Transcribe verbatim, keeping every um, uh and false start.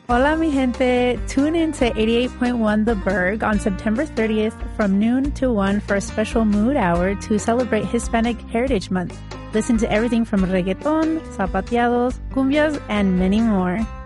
Hola, mi gente. Tune in to eighty-eight point one The Berg on September thirtieth from noon to one for a special mood hour to celebrate Hispanic Heritage Month. Listen to everything from reggaeton, zapateados, cumbias, and many more.